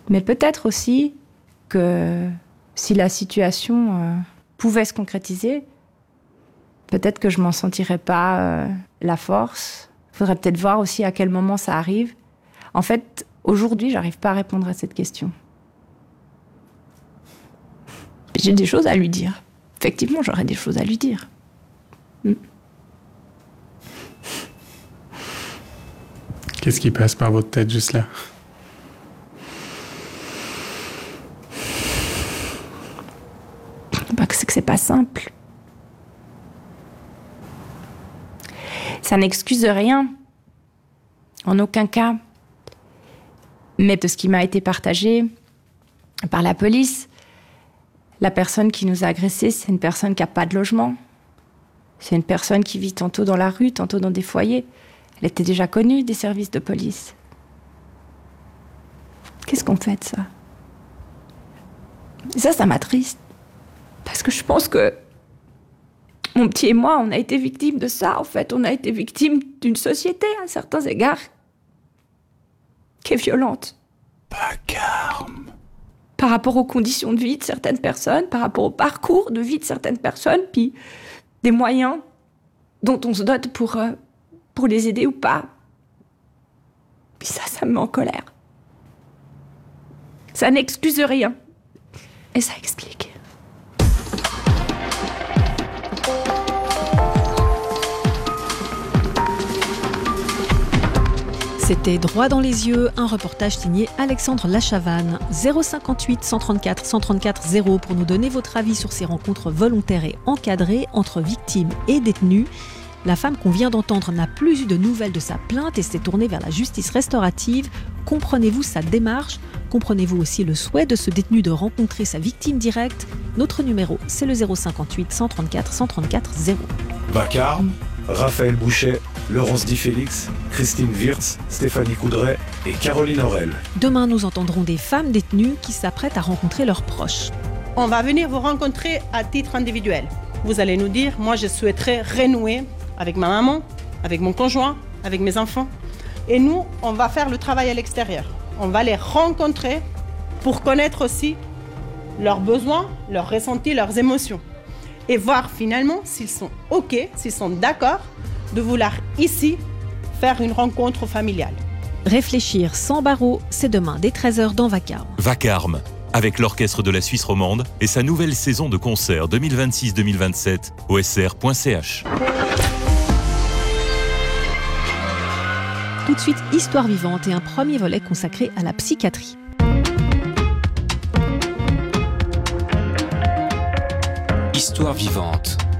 Mais peut-être aussi que si la situation pouvait se concrétiser, peut-être que je m'en sentirais pas la force. Il faudrait peut-être voir aussi à quel moment ça arrive. En fait, aujourd'hui, j'arrive pas à répondre à cette question. J'ai des choses à lui dire. Effectivement, j'aurais des choses à lui dire. Qu'est-ce qui passe par votre tête juste là? C'est que c'est pas simple. Ça n'excuse rien, en aucun cas. Mais de ce qui m'a été partagé par la police, la personne qui nous a agressés, c'est une personne qui n'a pas de logement. C'est une personne qui vit tantôt dans la rue, tantôt dans des foyers. Elle était déjà connue des services de police. Qu'est-ce qu'on fait de ça? Et ça m'attriste. Parce que je pense que mon petit et moi, on a été victimes de ça, en fait. On a été victimes d'une société, à certains égards, qui est violente. Vacarme. Par rapport aux conditions de vie de certaines personnes, par rapport au parcours de vie de certaines personnes, puis des moyens dont on se dote pour les aider ou pas. Puis ça me met en colère. Ça n'excuse rien. Et ça explique. C'était Droit dans les yeux, un reportage signé Alexandre Lachavanne. 058 134 134 0 pour nous donner votre avis sur ces rencontres volontaires et encadrées entre victimes et détenus. La femme qu'on vient d'entendre n'a plus eu de nouvelles de sa plainte et s'est tournée vers la justice restaurative. Comprenez-vous sa démarche ? Comprenez-vous aussi le souhait de ce détenu de rencontrer sa victime directe ? Notre numéro, c'est le 058 134 134 0. Vacarme, Raphaël Bouchet, Laurence Di Félix, Christine Wirtz, Stéphanie Coudray et Caroline Aurel. Demain, nous entendrons des femmes détenues qui s'apprêtent à rencontrer leurs proches. On va venir vous rencontrer à titre individuel. Vous allez nous dire, moi je souhaiterais renouer avec ma maman, avec mon conjoint, avec mes enfants. Et nous, on va faire le travail à l'extérieur. On va les rencontrer pour connaître aussi leurs besoins, leurs ressentis, leurs émotions. Et voir finalement s'ils sont OK, s'ils sont d'accord de vouloir ici faire une rencontre familiale. Réfléchir sans barreaux, c'est demain dès 13h dans Vacarme. Vacarme, avec l'Orchestre de la Suisse romande et sa nouvelle saison de concerts 2026-2027 au sr.ch. Tout de suite, Histoire vivante et un premier volet consacré à la psychiatrie. Histoire vivante.